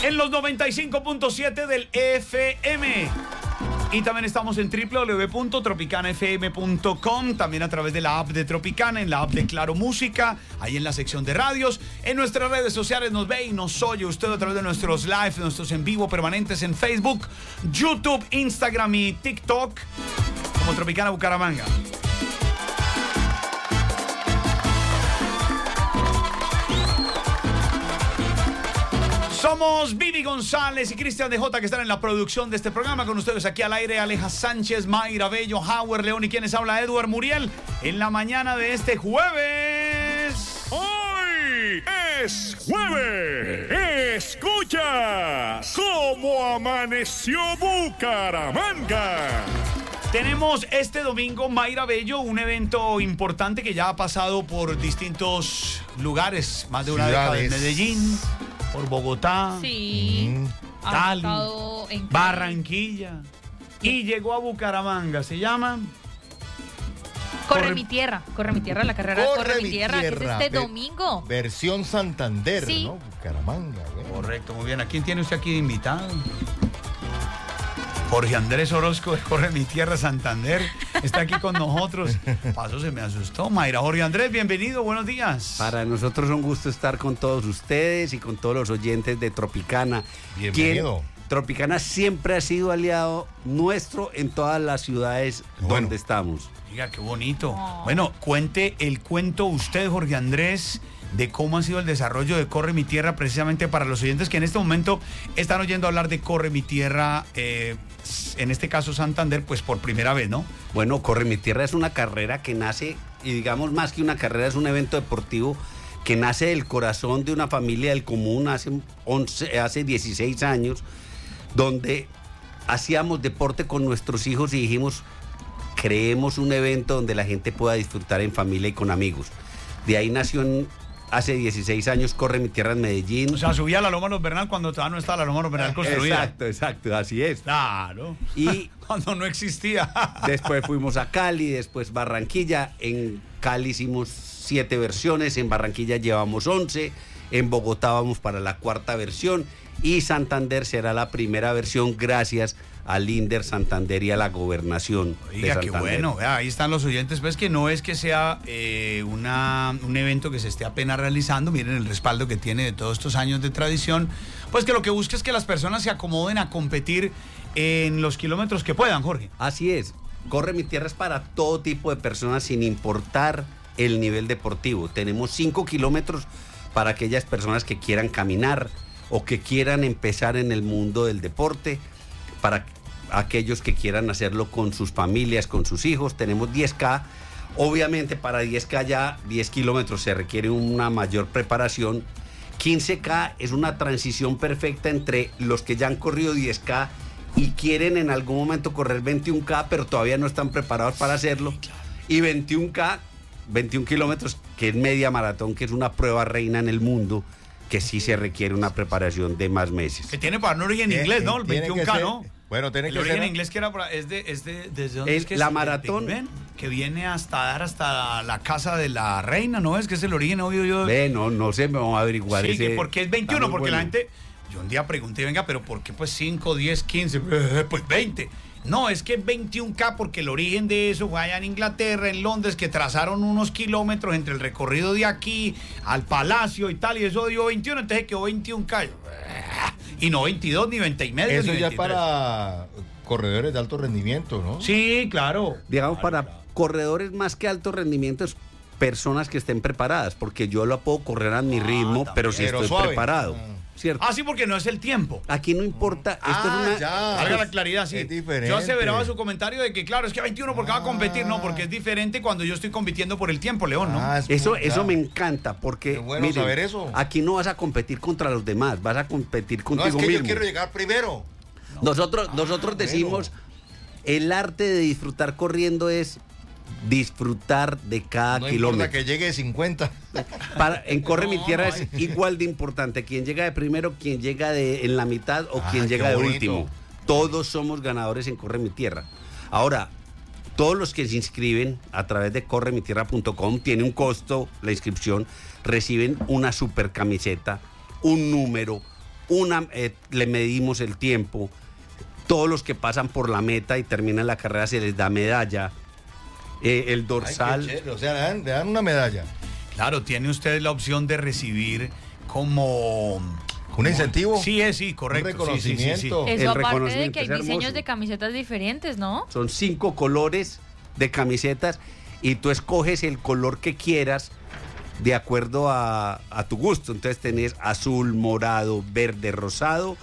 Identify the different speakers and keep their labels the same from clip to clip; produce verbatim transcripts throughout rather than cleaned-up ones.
Speaker 1: en los noventa y cinco punto siete del F M. Y también estamos en w w w punto tropicana f m punto com, también a través de la app de Tropicana, en la app de Claro Música, ahí en la sección de radios. En nuestras redes sociales nos ve y nos oye usted a través de nuestros live, nuestros en vivo permanentes en Facebook, YouTube, Instagram y TikTok, como Tropicana Bucaramanga. Somos Vivi González y Cristian D J, que están en la producción de este programa. Con ustedes aquí al aire, Aleja Sánchez, Mayra Bello, Howard León y quienes habla, Edward Muriel, en la mañana de este jueves.
Speaker 2: ¡Hoy es jueves! ¡Escuchas cómo amaneció Bucaramanga!
Speaker 1: Tenemos este domingo, Mayra Bello, un evento importante que ya ha pasado por distintos lugares, más de una década, en Medellín, por Bogotá,
Speaker 3: sí,
Speaker 1: mm, Cali, en Barranquilla, y llegó a Bucaramanga. Se llama
Speaker 3: Corre, corre mi tierra, corre mi tierra, la carrera Corre, corre mi tierra, tierra, que es este domingo.
Speaker 4: Versión Santander,
Speaker 3: sí.
Speaker 4: ¿no? Bucaramanga. ¿Ve?
Speaker 1: Correcto, muy bien. ¿A quién tiene usted aquí de invitado? Jorge Andrés Orozco de Corre mi Tierra Santander está aquí con nosotros. Paso, se me asustó. Mayra, Jorge Andrés, bienvenido, buenos días.
Speaker 5: Para nosotros es un gusto estar con todos ustedes y con todos los oyentes de Tropicana.
Speaker 4: Bienvenido.
Speaker 5: Quien, Tropicana siempre ha sido aliado nuestro en todas las ciudades bueno. donde estamos.
Speaker 1: Diga, qué bonito. Oh. Bueno, cuente el cuento usted, Jorge Andrés, de cómo ha sido el desarrollo de Corre mi Tierra, precisamente para los oyentes que en este momento están oyendo hablar de Corre mi Tierra, eh, en este caso Santander, pues por primera vez, ¿no?
Speaker 5: Bueno, Corre mi Tierra es una carrera que nace, y digamos más que una carrera, es un evento deportivo que nace del corazón de una familia del común hace, once, hace dieciséis años, donde hacíamos deporte con nuestros hijos y dijimos, creemos un evento donde la gente pueda disfrutar en familia y con amigos. De ahí nació en, hace dieciséis años Corre mi Tierra en Medellín.
Speaker 1: O sea, subía a la Loma Los Bernal cuando todavía no estaba la Loma Los Bernal construida.
Speaker 5: Exacto, exacto, así es.
Speaker 1: Claro.
Speaker 5: Y
Speaker 1: cuando no existía.
Speaker 5: Después fuimos a Cali, después Barranquilla. En Cali hicimos siete versiones, en Barranquilla llevamos once, en Bogotá vamos para la cuarta versión y Santander será la primera versión gracias al INDER Santander y a la gobernación.
Speaker 1: Oiga, qué bueno, vea, ahí están los oyentes, pues que no es que sea eh, una, un evento que se esté apenas realizando, miren el respaldo que tiene de todos estos años de tradición, pues que lo que busca es que las personas se acomoden a competir en los kilómetros que puedan, Jorge.
Speaker 5: Así es, Corre mi Tierra es para todo tipo de personas sin importar el nivel deportivo. Tenemos cinco kilómetros para aquellas personas que quieran caminar o que quieran empezar en el mundo del deporte, para aquellos que quieran hacerlo con sus familias, con sus hijos. Tenemos diez K. Obviamente para diez K ya diez kilómetros se requiere una mayor preparación. quince K es una transición perfecta entre los que ya han corrido diez K y quieren en algún momento correr veintiún K, pero todavía no están preparados para hacerlo. Y veintiún K, veintiún kilómetros, que es media maratón, que es una prueba reina en el mundo, que sí se requiere una preparación de más meses.
Speaker 1: Que tiene para un origen en inglés, ¿no? El veintiún K, ¿no?
Speaker 4: Bueno, tiene
Speaker 1: el
Speaker 4: que
Speaker 1: origen
Speaker 4: ser...
Speaker 1: en inglés que era es de, es de desde dónde
Speaker 5: el,
Speaker 1: es que
Speaker 5: la
Speaker 1: es,
Speaker 5: maratón
Speaker 1: ven, que viene hasta dar hasta la casa de la reina, ¿no? Es que es el origen, obvio yo.
Speaker 5: Ve, no, no sé, me vamos a averiguar.
Speaker 1: Sí,
Speaker 5: ese,
Speaker 1: que porque es veintiuno, porque
Speaker 5: bueno.
Speaker 1: la gente, yo un día pregunté, venga, pero ¿por qué pues cinco, diez, quince? Pues veinte. No, es que veintiún K porque el origen de eso fue allá en Inglaterra, en Londres, que trazaron unos kilómetros entre el recorrido de aquí al palacio y tal, y eso dio veintiuno, entonces quedó veintiún K. Y no veintidós, ni veinte y medio,
Speaker 4: Eso
Speaker 1: ni
Speaker 4: ya
Speaker 1: veintitrés.
Speaker 4: Para corredores de alto rendimiento, ¿no?
Speaker 1: Sí, claro.
Speaker 5: Digamos,
Speaker 1: claro,
Speaker 5: para
Speaker 1: claro. corredores
Speaker 5: más que alto rendimiento, es personas que estén preparadas, porque yo lo puedo correr a mi
Speaker 1: Ah,
Speaker 5: ritmo,
Speaker 1: también.
Speaker 5: pero si
Speaker 4: Pero
Speaker 5: estoy
Speaker 4: suave.
Speaker 5: preparado.
Speaker 4: Ah.
Speaker 5: ¿Cierto?
Speaker 1: Ah, sí, porque no es el tiempo.
Speaker 5: Aquí no importa, esto
Speaker 4: Ah,
Speaker 5: es una...
Speaker 4: ya.
Speaker 1: Valga la claridad, sí.
Speaker 4: Es diferente.
Speaker 1: Yo aseveraba su comentario de que, claro, es que veintiuno porque va a competir. No,
Speaker 4: Ah.
Speaker 1: porque es diferente cuando yo estoy compitiendo por el tiempo, León, ¿no?
Speaker 4: Ah, es
Speaker 5: Eso,
Speaker 4: puta.
Speaker 5: eso me encanta, porque
Speaker 4: Qué bueno
Speaker 5: miren,
Speaker 4: saber eso.
Speaker 5: aquí no vas a competir contra los demás, vas a competir
Speaker 4: No,
Speaker 5: contigo
Speaker 4: es que
Speaker 5: mismo.
Speaker 4: yo quiero llegar primero.
Speaker 5: Nosotros,
Speaker 4: Ah,
Speaker 5: nosotros
Speaker 4: bueno.
Speaker 5: decimos, el arte de disfrutar corriendo es disfrutar de cada
Speaker 4: No
Speaker 5: kilómetro.
Speaker 4: importa que llegue de cincuenta.
Speaker 5: Para, en Corre mi
Speaker 1: No,
Speaker 5: Tierra
Speaker 1: no
Speaker 5: es
Speaker 1: hay.
Speaker 5: igual de importante quien llega de primero, quien llega de en la mitad o
Speaker 4: Ah,
Speaker 5: quien
Speaker 4: qué
Speaker 5: llega de
Speaker 4: bonito.
Speaker 5: último. Todos somos ganadores en Corre mi Tierra. Ahora, todos los que se inscriben a través de corre mi tierra punto com, tiene un costo la inscripción, reciben una super camiseta, un número, una, eh, le medimos el tiempo. Todos los que pasan por la meta y terminan la carrera se les da medalla. Eh, el dorsal.
Speaker 4: Ay, qué chévere, o sea, le dan, le dan una medalla.
Speaker 1: Claro, tiene usted la opción de recibir como...
Speaker 4: ¿Un incentivo?
Speaker 1: Sí, es, sí, correcto.
Speaker 4: Un reconocimiento.
Speaker 1: Sí, sí, sí, sí.
Speaker 5: El
Speaker 3: Eso aparte de
Speaker 5: reconocimiento
Speaker 3: que hay
Speaker 5: es hermoso.
Speaker 3: diseños de camisetas diferentes, ¿no?
Speaker 5: Son cinco colores de camisetas y tú escoges el color que quieras de acuerdo a, a tu gusto. Entonces tenés azul, morado, verde, rosado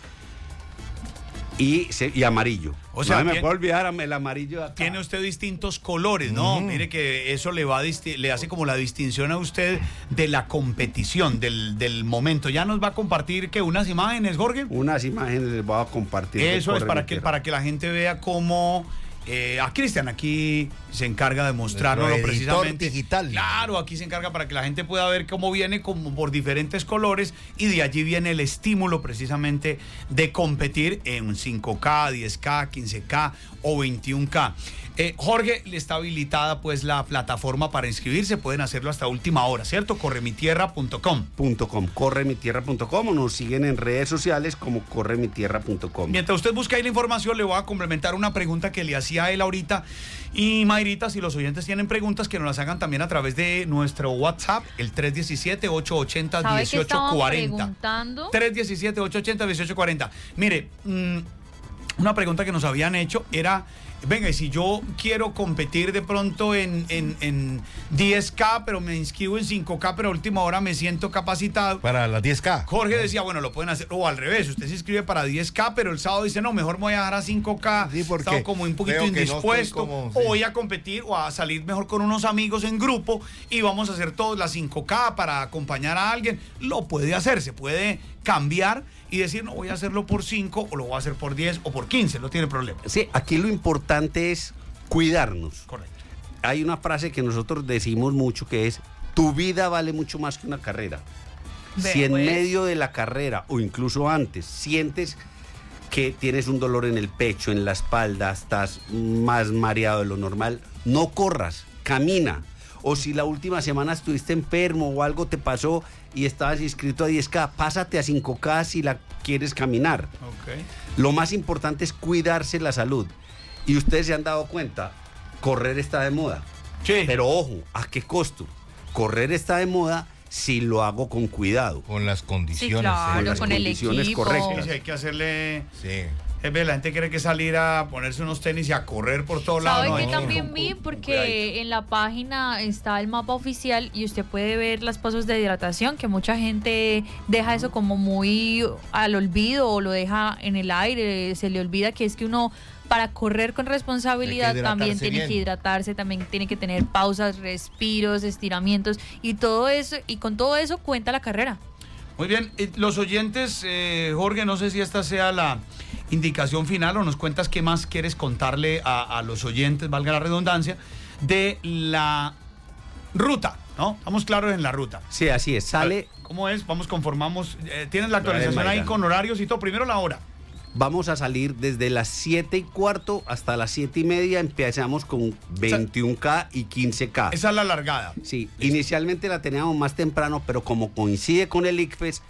Speaker 5: y, se- y amarillo.
Speaker 1: O sea,
Speaker 5: no me
Speaker 1: tiene-
Speaker 5: puedo olvidar el amarillo de acá.
Speaker 1: Tiene usted distintos colores, ¿no?
Speaker 4: Mm.
Speaker 1: Mire que eso le va a disti- le hace como la distinción a usted de la competición, del, del momento. Ya nos va a compartir que unas imágenes, Jorge.
Speaker 5: Unas imágenes les voy a compartir. de
Speaker 1: Eso es
Speaker 5: Corre
Speaker 1: para
Speaker 5: Mi
Speaker 1: que,
Speaker 5: Tierra.
Speaker 1: para que la gente vea cómo... eh, a Cristian aquí se encarga de mostrarlo
Speaker 4: Nuestro editor
Speaker 1: precisamente.
Speaker 4: digital.
Speaker 1: Claro, aquí se encarga para que la gente pueda ver cómo viene como por diferentes colores y de allí viene el estímulo precisamente de competir en cinco K, diez K, quince K o veintiún K. Eh, Jorge, le está habilitada pues la plataforma para inscribirse, pueden hacerlo hasta última hora, ¿cierto? corre mi tierra punto com.
Speaker 5: Punto com, corre mi tierra punto com o nos siguen en redes sociales como corre mi tierra punto com.
Speaker 1: Mientras usted busca ahí la información, le voy a complementar una pregunta que le hacía a él ahorita. Y Mayrita, si los oyentes tienen preguntas, que nos las hagan también a través de nuestro WhatsApp, el tres uno siete, ocho ocho cero,
Speaker 3: ¿Sabe qué
Speaker 1: uno ocho
Speaker 3: estaban
Speaker 1: cuatro cero.
Speaker 3: preguntando?
Speaker 1: tres uno siete, ocho ocho cero, uno ocho cuatro cero. Mire, mm, una pregunta que nos habían hecho era, venga, y si yo quiero competir de pronto en, en, en diez K, pero me inscribo en cinco K, pero a última hora me siento capacitado.
Speaker 4: Para las diez K.
Speaker 1: Jorge decía, bueno, lo pueden hacer, o al revés, usted se inscribe para diez K, pero el sábado dice, no, mejor me voy a dejar a cinco K,
Speaker 4: Sí, porque
Speaker 1: estaba como un poquito
Speaker 4: veo que no estoy
Speaker 1: indispuesto,
Speaker 4: como-
Speaker 1: o
Speaker 4: sí.
Speaker 1: voy a competir o a salir mejor con unos amigos en grupo y vamos a hacer todos las cinco K para acompañar a alguien. Lo puede hacer, se puede cambiar y decir, no, voy a hacerlo por cinco o lo voy a hacer por diez o por quince, no tiene problema.
Speaker 5: Sí, aquí lo importante es cuidarnos.
Speaker 1: Correcto.
Speaker 5: Hay una frase que nosotros decimos mucho que es, tu vida vale mucho más que una carrera.
Speaker 3: Ve,
Speaker 5: Si en
Speaker 3: pues.
Speaker 5: medio de la carrera o incluso antes sientes que tienes un dolor en el pecho, en la espalda, estás más mareado de lo normal, no corras, camina. O si la última semana estuviste enfermo o algo te pasó y estabas inscrito a diez K, pásate a cinco K si la quieres caminar.
Speaker 1: Ok.
Speaker 5: Lo más importante es cuidarse la salud. Y ustedes se han dado cuenta, correr está de moda.
Speaker 1: Sí.
Speaker 5: Pero ojo, ¿a qué costo? Correr está de moda si lo hago con cuidado.
Speaker 4: Con las condiciones.
Speaker 3: Sí, claro,
Speaker 5: con las
Speaker 3: con el
Speaker 5: condiciones
Speaker 3: equipo.
Speaker 5: correctas.
Speaker 1: Sí, sí, hay que hacerle...
Speaker 4: Sí.
Speaker 1: Es ver, la gente cree que salir a ponerse unos tenis y a correr por todos lados.
Speaker 3: ¿Sabe
Speaker 1: no,
Speaker 3: que
Speaker 1: hay
Speaker 3: también
Speaker 1: con-
Speaker 3: vi?
Speaker 1: con- con
Speaker 3: Porque
Speaker 1: cuidadito.
Speaker 3: en la página está el mapa oficial y usted puede ver los pasos de hidratación, que mucha gente deja eso como muy al olvido o lo deja en el aire, se le olvida que es que uno para correr con responsabilidad
Speaker 4: Hay que hidratarse
Speaker 3: también tiene
Speaker 4: bien.
Speaker 3: que hidratarse, también tiene que tener pausas, respiros, estiramientos y todo eso, y con todo eso cuenta la carrera.
Speaker 1: Muy bien, eh, los oyentes, eh, Jorge, no sé si esta sea la indicación final o nos cuentas qué más quieres contarle a, a los oyentes, valga la redundancia, de la ruta, ¿no? Estamos claros en la ruta.
Speaker 5: Sí, así es.
Speaker 1: A ver,
Speaker 5: Sale,
Speaker 1: ¿Cómo es? Vamos, conformamos. Eh, ¿Tienes la
Speaker 5: Dale,
Speaker 1: actualización ahí
Speaker 5: Mayra.
Speaker 1: con horarios y todo? Primero la hora.
Speaker 5: vamos a salir desde las siete y cuarto hasta las siete y media. Empezamos con veintiún K y quince K.
Speaker 1: Esa es la largada.
Speaker 5: Sí, inicialmente la teníamos más temprano, pero como coincide con el ICFES,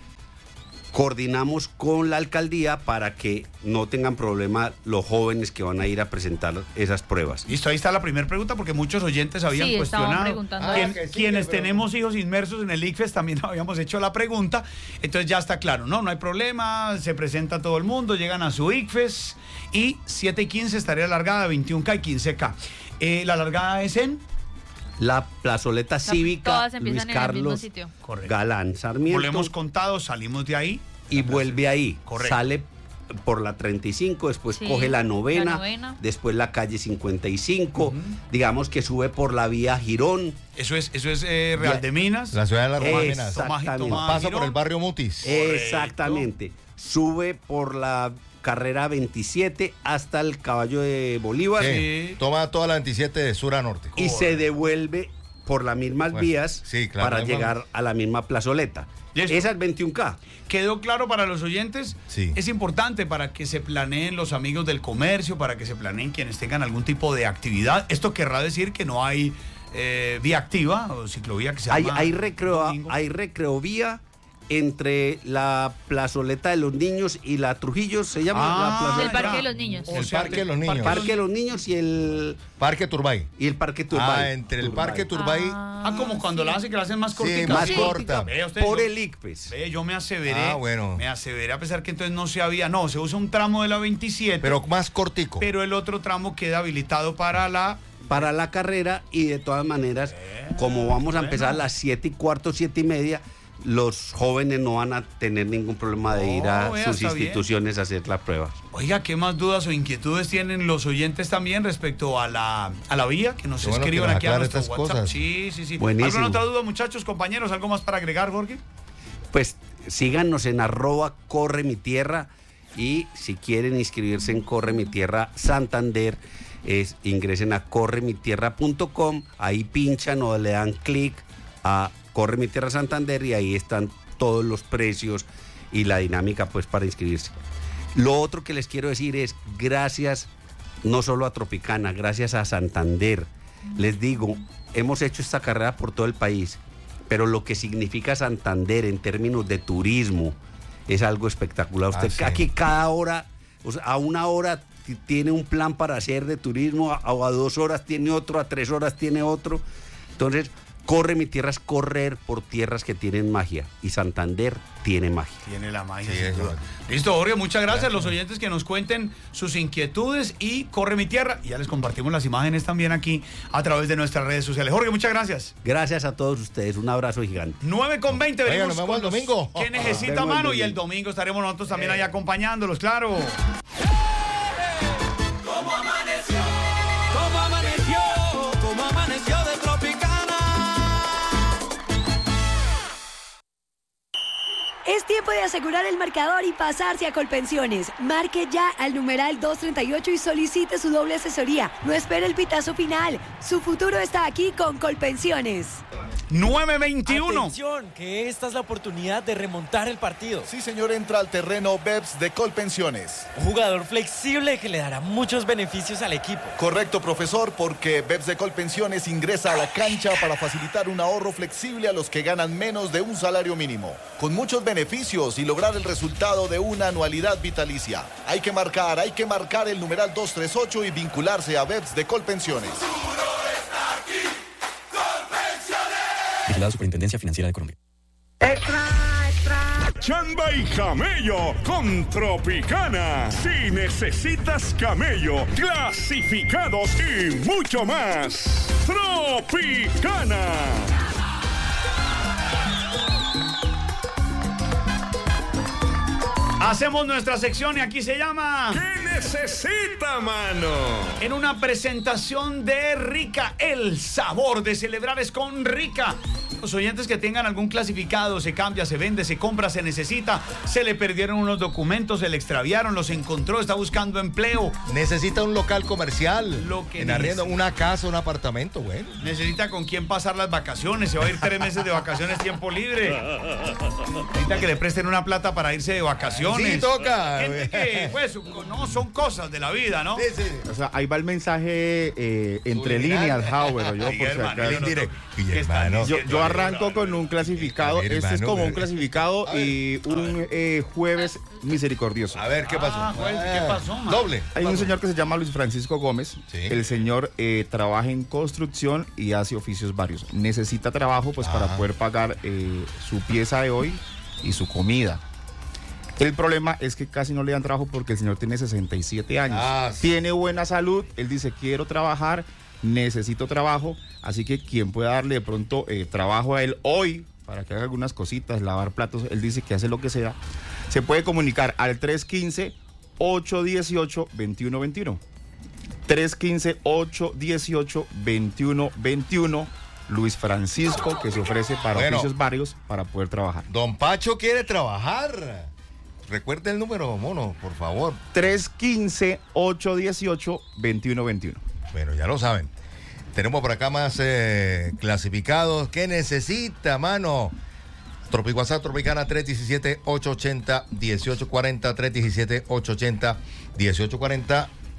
Speaker 5: coordinamos con la alcaldía para que no tengan problema los jóvenes que van a ir a presentar esas pruebas.
Speaker 1: Listo, ahí está la primera pregunta porque muchos oyentes habían
Speaker 3: Sí, estaban
Speaker 1: cuestionado.
Speaker 3: preguntando
Speaker 4: Ah,
Speaker 1: Quien-
Speaker 4: que sí,
Speaker 1: quienes
Speaker 4: pero-
Speaker 1: tenemos hijos inmersos en el ICFES también habíamos hecho la pregunta. Entonces ya está claro, no, no hay problema, se presenta todo el mundo, llegan a su ICFES y siete y quince estaría largada, veintiún K y quince K. Eh, la largada es en...
Speaker 5: La plazoleta cívica
Speaker 3: Todas
Speaker 5: Luis
Speaker 3: empiezan en el mismo
Speaker 5: Carlos
Speaker 3: sitio.
Speaker 1: Correcto.
Speaker 5: Galán Sarmiento
Speaker 1: Volvemos contados, salimos de ahí.
Speaker 5: y vuelve ahí.
Speaker 1: Correcto.
Speaker 5: Sale por la treinta y cinco, después
Speaker 3: Sí,
Speaker 5: coge la novena,
Speaker 3: la novena.
Speaker 5: después la calle cincuenta y cinco, digamos que sube por la vía Girón.
Speaker 1: Eso es, eso es eh, Real
Speaker 5: Ya.
Speaker 1: de Minas.
Speaker 4: La ciudad de las Romanas.
Speaker 5: Exactamente.
Speaker 1: Toma-
Speaker 4: Pasa
Speaker 1: Girón.
Speaker 4: por el barrio Mutis.
Speaker 1: Correcto.
Speaker 5: Exactamente. Sube por la carrera veintisiete hasta el Caballo de Bolívar
Speaker 4: Sí.
Speaker 1: Sí.
Speaker 4: Toma toda la veintisiete de sur a norte.
Speaker 5: y se devuelve por las mismas
Speaker 4: Bueno,
Speaker 5: vías
Speaker 4: sí, claro,
Speaker 5: para
Speaker 4: además.
Speaker 5: llegar a la misma plazoleta.
Speaker 1: Listo.
Speaker 5: Esa es veintiún K.
Speaker 1: ¿Quedó claro para los oyentes?
Speaker 4: Sí.
Speaker 1: Es importante para que se planeen los amigos del comercio, para que se planeen quienes tengan algún tipo de actividad. Esto querrá decir que no hay eh, vía activa o ciclovía que se
Speaker 5: Hay,
Speaker 1: llama
Speaker 5: hay, recreo,
Speaker 1: domingo.
Speaker 5: hay recreovía entre la plazoleta de los niños y la Trujillo, se llama
Speaker 1: Ah,
Speaker 5: la plazoleta.
Speaker 3: El Parque de los Niños.
Speaker 1: O
Speaker 4: El
Speaker 1: sea,
Speaker 4: Parque de los Niños.
Speaker 5: Parque de los Niños y el,
Speaker 4: Parque Turbay.
Speaker 5: y el Parque Turbay.
Speaker 4: Ah, entre el Parque Turbay.
Speaker 1: Ah, como cuando la hacen, que la hacen más cortica.
Speaker 4: más
Speaker 1: Sí.
Speaker 4: corta.
Speaker 1: Vea usted,
Speaker 5: por
Speaker 1: yo-
Speaker 5: el ICPES.
Speaker 1: Ve, yo me aseveré.
Speaker 4: Ah, bueno.
Speaker 1: Me aseveré a pesar que entonces no se había. No, se usa un tramo de la veintisiete.
Speaker 4: Pero más cortico.
Speaker 1: pero el otro tramo queda habilitado para la.
Speaker 5: Para la carrera, y de todas maneras, como vamos a empezar a las siete y cuarto, siete y media, los jóvenes no van a tener ningún problema de ir a
Speaker 1: Oh, vea,
Speaker 5: sus
Speaker 1: está bien.
Speaker 5: instituciones a hacer las pruebas.
Speaker 1: Oiga, ¿qué más dudas o inquietudes tienen los oyentes también respecto a la, a la vía? Que nos
Speaker 4: Qué bueno que
Speaker 1: escriban
Speaker 4: nos
Speaker 1: aquí a
Speaker 4: aclara
Speaker 1: nuestro
Speaker 4: estas
Speaker 1: WhatsApp.
Speaker 4: cosas.
Speaker 1: Sí, sí, sí.
Speaker 5: Buenísimo.
Speaker 1: ¿Alguna otra duda, muchachos, compañeros? ¿Algo más para agregar, Jorge?
Speaker 5: Pues síganos en arroba corre mi tierra, y si quieren inscribirse en Corre mi Tierra Santander, es, ingresen a corre mi tierra punto com, ahí pinchan o le dan clic a Corre mi Tierra Santander y ahí están todos los precios y la dinámica pues para inscribirse. Lo otro que les quiero decir es gracias no solo a Tropicana, gracias a Santander. Les digo, hemos hecho esta carrera por todo el país, pero lo que significa Santander en términos de turismo es algo espectacular. Usted
Speaker 4: Ah, sí.
Speaker 5: aquí cada hora, o sea, a una hora t- tiene un plan para hacer de turismo, a, a dos horas tiene otro, a tres horas tiene otro. Entonces, Corre mi tierra es correr por tierras que tienen magia, y Santander tiene magia.
Speaker 1: Tiene la magia.
Speaker 4: Sí,
Speaker 1: sin
Speaker 4: eso.
Speaker 1: duda. Listo, Jorge, muchas gracias. Los oyentes que nos cuenten sus inquietudes y Corre mi Tierra. Y ya les compartimos las imágenes también aquí a través de nuestras redes sociales. Jorge, muchas gracias.
Speaker 5: Gracias a todos ustedes, un abrazo gigante.
Speaker 1: nueve con veinte,
Speaker 4: Oiga,
Speaker 1: venimos
Speaker 4: nos vemos
Speaker 1: con
Speaker 4: el
Speaker 1: los
Speaker 4: domingo.
Speaker 1: que necesita
Speaker 5: Nos vemos el
Speaker 1: mano, y
Speaker 5: domingo.
Speaker 1: el domingo estaremos nosotros también ahí acompañándolos, claro.
Speaker 6: ¿Cómo amaneció? ¿Cómo amaneció? ¿Cómo amaneció de Tropicana?
Speaker 7: Es tiempo de asegurar el marcador y pasarse a Colpensiones. Marque ya al numeral doscientos treinta y ocho y solicite su doble asesoría. No espere el pitazo final. Su futuro está aquí con Colpensiones.
Speaker 1: nueve veintiuno.
Speaker 8: Atención, que esta es la oportunidad de remontar el partido.
Speaker 9: Sí, señor, entra al terreno Beps de Colpensiones.
Speaker 8: Un jugador flexible que le dará muchos beneficios al equipo.
Speaker 9: Correcto, profesor, porque Beps de Colpensiones ingresa a la cancha para facilitar un ahorro flexible a los que ganan menos de un salario mínimo, con muchos beneficios y lograr el resultado de una anualidad vitalicia. Hay que marcar, hay que marcar el numeral doscientos treinta y ocho y vincularse a Beps de Colpensiones.
Speaker 10: Vigilada Superintendencia Financiera de Colombia.
Speaker 2: Chamba y camello con Tropicana. Si necesitas camello, clasificados y mucho más. Tropicana.
Speaker 1: Hacemos nuestra sección y aquí se llama...
Speaker 2: ¿Qué necesita, mano?
Speaker 1: En una presentación de Rica, el sabor de celebrar es con Rica. Los oyentes que tengan algún clasificado, se cambia, se vende, se compra, se necesita, se le perdieron unos documentos, se le extraviaron, los encontró, está buscando empleo,
Speaker 4: Necesita un local comercial.
Speaker 1: Lo que
Speaker 4: en arriendo,
Speaker 1: necesita.
Speaker 4: una casa, un apartamento, bueno.
Speaker 1: necesita con quién pasar las vacaciones, se va a ir tres meses de vacaciones, tiempo libre. Necesita que le presten una plata para irse de vacaciones.
Speaker 4: Sí, toca.
Speaker 1: Gente que, pues, no, son cosas de la vida, ¿no?
Speaker 4: Sí, sí.
Speaker 11: O sea, ahí va el mensaje eh, entre
Speaker 4: Subliminal.
Speaker 11: líneas, Howard, yo
Speaker 1: Ay,
Speaker 11: por si
Speaker 1: hermano,
Speaker 11: acaso.
Speaker 1: yo no-
Speaker 4: Direct.
Speaker 1: ¿qué
Speaker 4: Y
Speaker 1: están
Speaker 4: hermano.
Speaker 11: Yo,
Speaker 1: diciendo
Speaker 11: yo
Speaker 1: ahí?
Speaker 11: arranco con un clasificado.
Speaker 4: A ver,
Speaker 11: Este es
Speaker 4: hermano,
Speaker 11: como un
Speaker 4: pero-
Speaker 11: clasificado
Speaker 4: A ver,
Speaker 11: y un eh, jueves misericordioso.
Speaker 4: A ver, ¿qué pasó?
Speaker 1: Ah, güey, ¿qué pasó, man?
Speaker 4: Doble.
Speaker 11: Hay un señor que se llama Luis Francisco Gómez.
Speaker 4: Sí.
Speaker 11: El señor eh, trabaja en construcción y hace oficios varios. Necesita trabajo pues para
Speaker 4: Ajá.
Speaker 11: poder pagar eh, su pieza de hoy y su comida. El problema es que casi no le dan trabajo porque el señor tiene sesenta y siete años.
Speaker 4: Ah, sí.
Speaker 11: Tiene buena salud. Él dice, quiero trabajar, necesito trabajo. Así que quien pueda darle de pronto eh, trabajo a él hoy para que haga algunas cositas, lavar platos, él dice que hace lo que sea, se puede comunicar al tres uno cinco, ocho uno ocho, dos uno dos uno. tres uno cinco, ocho uno ocho, dos uno dos uno. Luis Francisco, que se ofrece para
Speaker 4: Bueno.
Speaker 11: oficios varios para poder trabajar.
Speaker 4: Don Pacho quiere trabajar. Recuerde el número, mono, por favor.
Speaker 11: tres uno cinco, ocho uno ocho, dos uno dos uno.
Speaker 4: Bueno, ya lo saben. Tenemos por acá más eh, clasificados. ¿Qué necesita, mano? Tropic WhatsApp, Tropicana tres uno siete, ocho ocho cero, uno ocho cuatro cero, tres uno siete, ocho ocho cero, uno ocho cuatro cero.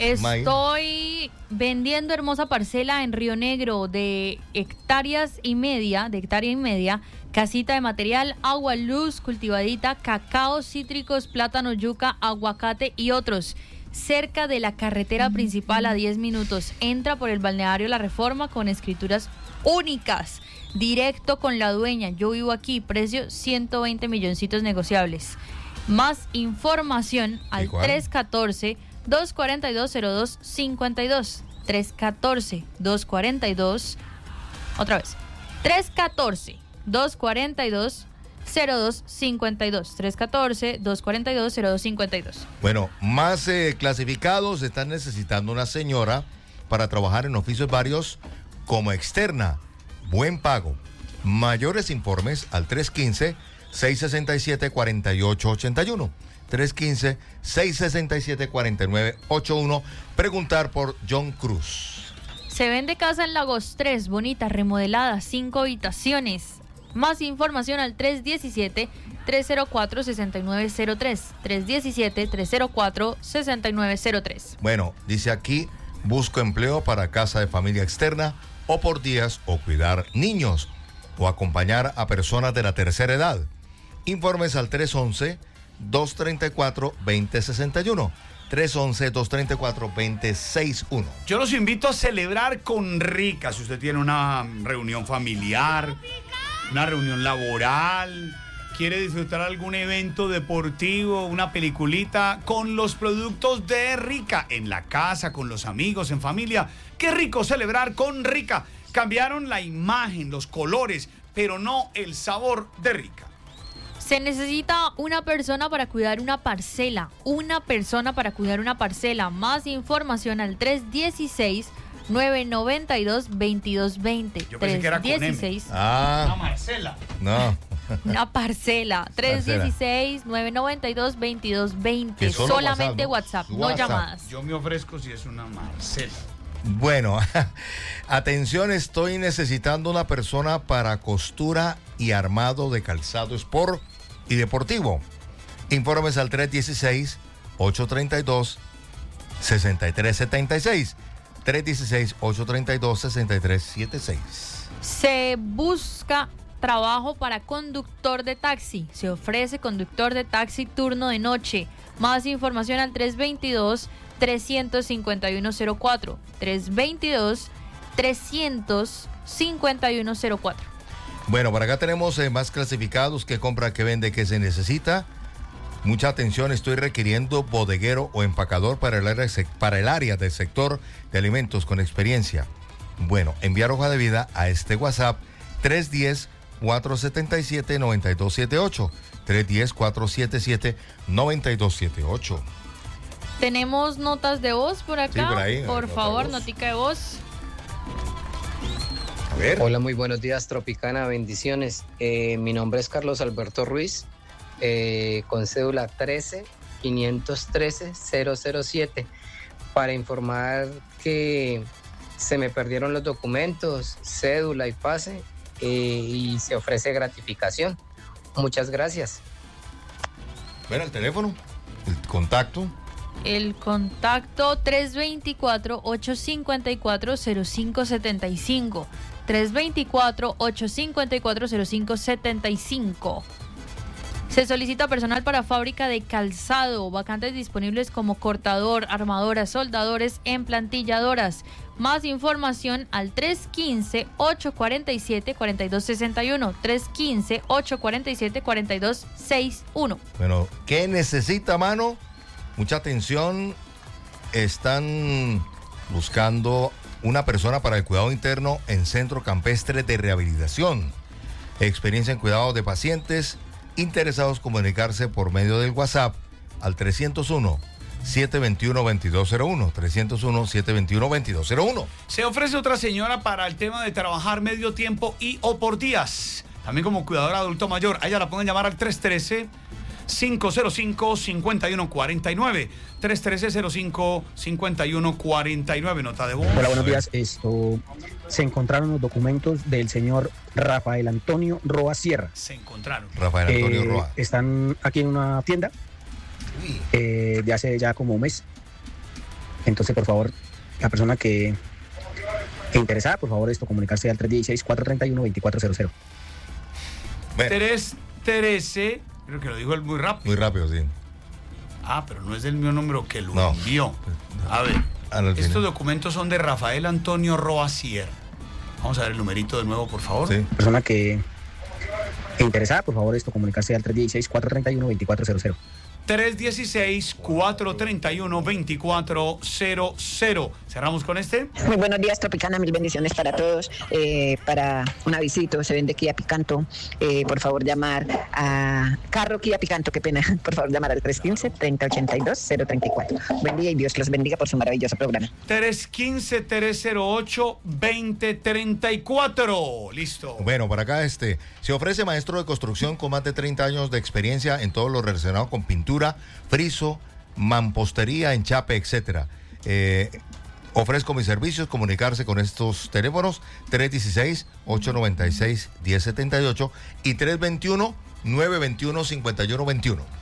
Speaker 3: Estoy vendiendo hermosa parcela en Río Negro de hectáreas y media, de hectárea y media, casita de material, agua, luz, cultivadita, cacao, cítricos, plátano, yuca, aguacate y otros. Cerca de la carretera principal a diez minutos. Entra por el balneario La Reforma con escrituras únicas. Directo con la dueña. Yo vivo aquí. Precio ciento veinte milloncitos negociables. Más información al tres uno cuatro, dos cuatro dos, cero dos cinco dos. tres uno cuatro, dos cuatro dos. Otra vez. tres uno cuatro, dos cuatro dos. cero dos cinco dos. tres uno cuatro, dos cuatro dos, cero dos cinco dos.
Speaker 4: Bueno, más eh, clasificados están necesitando una señora para trabajar en oficios varios como externa. Buen pago. Mayores informes al tres uno cinco, seis seis siete, cuatro ocho ocho uno. tres uno cinco, seis seis siete, cuatro nueve ocho uno. Preguntar por John Cruz.
Speaker 3: Se vende casa en Lagos tres, bonita, remodelada, cinco habitaciones. Más información al tres uno siete, tres cero cuatro, seis nueve cero tres. tres uno siete, tres cero cuatro, seis nueve cero tres.
Speaker 4: Bueno, dice aquí, busco empleo para casa de familia externa o por días o cuidar niños o acompañar a personas de la tercera edad. Informes al tres once, dos treinta y cuatro, veinte sesenta y uno. tres once, dos treinta y cuatro, veinte sesenta y uno.
Speaker 1: Yo los invito a celebrar con Rica. Si usted tiene una reunión familiar, una reunión laboral, quiere disfrutar algún evento deportivo, una peliculita, con los productos de Rica, en la casa, con los amigos, en familia. Qué rico celebrar con Rica. Cambiaron la imagen, los colores, pero no el sabor de Rica.
Speaker 3: Se necesita una persona para cuidar una parcela. Una persona para cuidar una parcela. Más información al tres uno seis, nueve nueve dos, veintidós veinte.
Speaker 1: Yo pensé que era con M.
Speaker 4: Ah.
Speaker 1: Una Marcela.
Speaker 4: No.
Speaker 3: Una parcela. tres uno seis, nueve nueve dos, veintidós veinte. Solamente WhatsApp, no,
Speaker 4: WhatsApp.
Speaker 3: llamadas.
Speaker 1: Yo me ofrezco si es una Marcela.
Speaker 4: Bueno, atención, estoy necesitando una persona para costura y armado de calzado sport y deportivo. Informes al tres uno seis, ocho tres dos, seis tres siete seis. tres uno seis, ocho tres dos, seis tres siete seis.
Speaker 3: Se busca trabajo para conductor de taxi. Se ofrece conductor de taxi turno de noche. Más información al tres dos dos, tres cinco uno cero cuatro. tres dos dos, tres cinco uno cero cuatro.
Speaker 4: Bueno, por acá tenemos eh, más clasificados: qué compra, qué vende, qué se necesita. Mucha atención, estoy requiriendo bodeguero o empacador para el área, para el área del sector de alimentos con experiencia. Bueno, enviar hoja de vida a este WhatsApp tres uno cero, cuatro siete siete, nueve dos siete ocho. tres uno cero, cuatro siete siete, nueve dos siete ocho.
Speaker 3: Tenemos notas de voz por acá.
Speaker 4: Sí, por ahí,
Speaker 3: por
Speaker 4: nota
Speaker 3: favor,
Speaker 4: de voz.
Speaker 3: notica de voz.
Speaker 4: A ver.
Speaker 10: Hola, muy buenos días, Tropicana, bendiciones. Eh, mi nombre es Carlos Alberto Ruiz, eh, con cédula trece, quinientos trece, cero cero siete, para informar que se me perdieron los documentos, cédula y pase, eh, y se ofrece gratificación. Muchas gracias.
Speaker 4: Bueno, el teléfono, el contacto.
Speaker 3: El contacto tres dos cuatro, ocho cinco cuatro, cero cinco siete cinco. tres dos cuatro, ocho cinco cuatro, cero cinco siete cinco. Se solicita personal para fábrica de calzado. Vacantes disponibles como cortador, armadoras, soldadores, emplantilladoras. Más información al tres uno cinco, ocho cuatro siete, cuatro dos seis uno. tres uno cinco, ocho cuatro siete, cuatro dos seis uno.
Speaker 4: Bueno, ¿qué necesita, mano? Mucha atención. Están buscando una persona para el cuidado interno en Centro Campestre de Rehabilitación. Experiencia en cuidado de pacientes. Interesados comunicarse por medio del WhatsApp al tres cero uno, siete dos uno, dos dos cero uno. tres cero uno, siete dos uno, dos dos cero uno.
Speaker 1: Se ofrece otra señora para el tema de trabajar medio tiempo y o por días. También como cuidadora adulto mayor. A ella la pueden llamar al tres uno tres, cinco cero cinco, cinco uno cuatro nueve. tres uno tres, cero cinco, cinco uno cuatro nueve. Nota de voz.
Speaker 12: Hola, buenos días. Esto, se encontraron los documentos del señor Rafael Antonio Roa Sierra.
Speaker 1: Se encontraron.
Speaker 4: Rafael Antonio
Speaker 12: Eh,
Speaker 4: Roa.
Speaker 12: Están aquí en una tienda eh, de hace ya como un mes. Entonces, por favor, la persona que interesada, por favor, esto, comunicarse al tres uno seis, cuatro tres uno, dos cuatro cero cero.
Speaker 1: Teres, Terese, creo que lo dijo él muy rápido.
Speaker 4: Muy rápido, sí.
Speaker 1: Ah, pero no es del mío número que lo
Speaker 4: No.
Speaker 1: envió. A ver,
Speaker 4: Al
Speaker 1: estos
Speaker 4: final.
Speaker 1: documentos son de Rafael Antonio Roasier. Vamos a ver el numerito de nuevo, por favor.
Speaker 4: Sí.
Speaker 12: Persona que interesada, por favor, esto, comunicarse al tres uno seis, cuatro tres uno, dos cuatro cero cero.
Speaker 1: tres uno seis, cuatro tres uno, dos cuatro cero cero. Cerramos con este.
Speaker 13: Muy buenos días, Tropicana, mil bendiciones para todos. Eh, para un avisito, se vende Kia Picanto. Eh, por favor, llamar a Carro Kia Picanto, qué pena. Por favor, llamar al tres uno cinco, tres cero ocho dos, cero tres cuatro. Buen día y Dios los bendiga por su maravilloso programa.
Speaker 1: tres uno cinco, tres cero ocho, dos cero tres cuatro. Listo.
Speaker 4: Bueno, para acá este se ofrece maestro de construcción con más de treinta años de experiencia en todo lo relacionado con pintura, friso, mampostería, enchape, etcétera. Eh, ofrezco mis servicios, comunicarse con estos teléfonos tres uno seis, ocho nueve seis, uno cero siete ocho y tres dos uno, nueve dos uno, cinco uno dos uno.